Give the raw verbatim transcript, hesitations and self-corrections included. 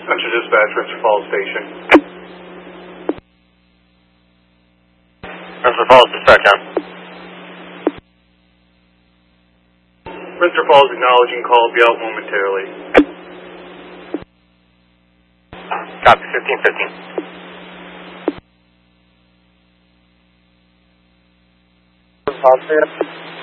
Central Dispatch, Windsor Falls Station. Windsor Falls, dispatch on. Windsor Falls acknowledging call, be out momentarily. Copy, fifteen fifteen. Falls,